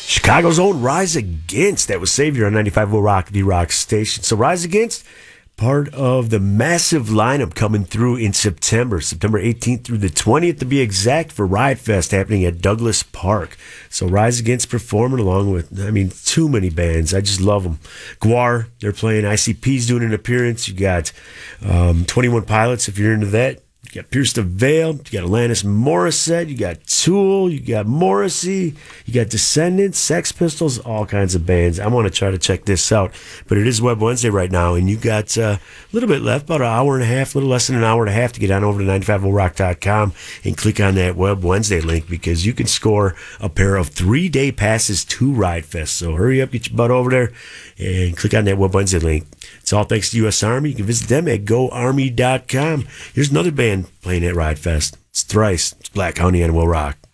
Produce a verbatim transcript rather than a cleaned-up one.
Chicago's own Rise Against. That was Savior on ninety-five Will Rock, the Rock Station. So Rise Against, part of the massive lineup coming through in September, September eighteenth through the twentieth to be exact, for Riot Fest happening at Douglas Park. So Rise Against performing along with, I mean, too many bands. I just love them. Gwar, they're playing. I C P's doing an appearance. You got um, twenty-one Pilots, if you're into that. You got Pierce the Veil, you got Alanis Morissette, you got Tool, you got Morrissey, you got Descendants, Sex Pistols, all kinds of bands. I want to try to check this out, but it is Web Wednesday right now, and you got uh, a little bit left, about an hour and a half, a little less than an hour and a half to get on over to ninety-five will rock dot com and click on that Web Wednesday link, because you can score a pair of three-day passes to Riot Fest. So hurry up, get your butt over there, and click on that Web Wednesday link. It's all thanks to U S Army. You can visit them at go army dot com. Here's another band playing at Riot Fest. It's Thrice. It's Black Honey and Will Rock.